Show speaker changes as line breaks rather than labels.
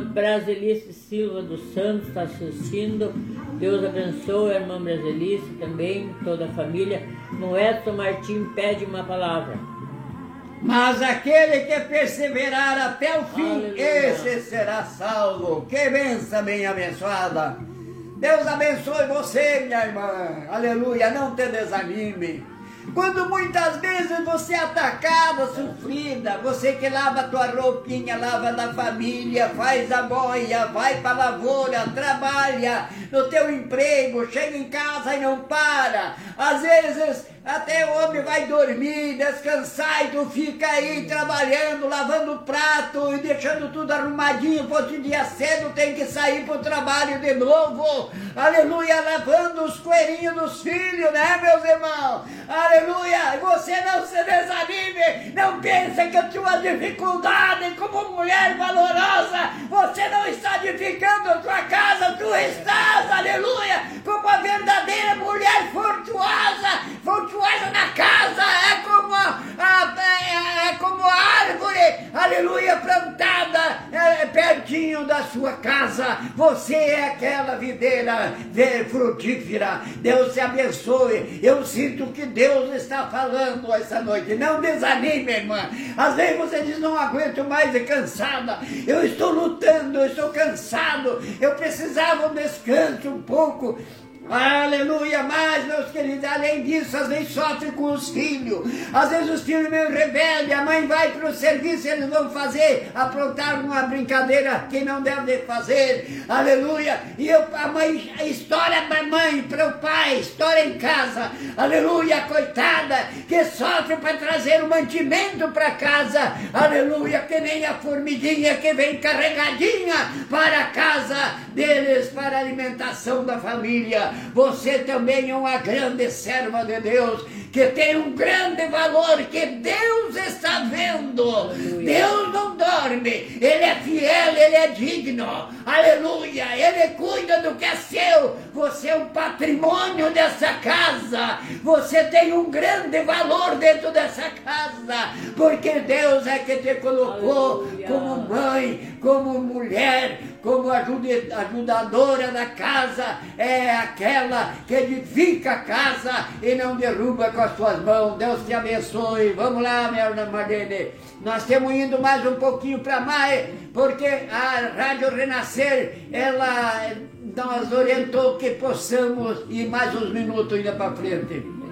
Brasilice Silva dos Santos está assistindo. Deus abençoe a irmã Brasilice também, toda a família. No Edson Martins pede uma palavra.
Mas aquele que perseverar até o fim, aleluia, esse será salvo. Que bênção bem abençoada. Deus abençoe você, minha irmã. Aleluia, não te desanime. Quando muitas vezes você é atacada, sofrida, você que lava a tua roupinha, lava da família, faz a boia, vai para a lavoura, trabalha no teu emprego, chega em casa e não para. Às vezes até o homem vai dormir, descansar e tu fica aí trabalhando, lavando prato e deixando tudo arrumadinho, para outro dia cedo tem que sair para o trabalho de novo. Aleluia, lavando os coelhinhos dos filhos, né, meus irmãos? Aleluia, você não se desanime, não pense que a tua dificuldade como mulher valorosa, você não está edificando a tua casa, tu estás, aleluia, como a verdadeira mulher fortuosa na casa, é como árvore, aleluia, plantada pertinho da sua casa. Você é aquela videira frutífera. Deus te abençoe. Eu sinto que Deus está falando essa noite. Não desanime, irmã. Às vezes você diz, não aguento mais, é cansada. Eu estou lutando, eu estou cansado. Eu precisava um descanso um pouco. Aleluia, mas meus queridos, além disso, às vezes sofre com os filhos, às vezes os filhos meio rebeldes, a mãe vai para o serviço, eles vão aprontar uma brincadeira que não deve fazer, aleluia, e a história da mãe para o pai, história em casa, aleluia, coitada, que sofre para trazer o mantimento para casa, aleluia, que nem a formiguinha que vem carregadinha para a casa deles, para a alimentação da família. Você também é uma grande serva de Deus, que tem um grande valor, que Deus está vendo. Aleluia. Deus não dorme, Ele é fiel, Ele é digno, aleluia, Ele cuida do que é seu. Você é um patrimônio dessa casa, você tem um grande valor dentro dessa casa, porque Deus é que te colocou, aleluia, como mãe, como mulher, como ajudadora da casa, é aquela que edifica a casa e não derruba com as suas mãos. Deus te abençoe. Vamos lá, minha irmã Marlene. Nós estamos indo mais um pouquinho para mais, porque a Rádio Renascer, ela nos orientou que possamos ir mais uns minutos ainda para frente.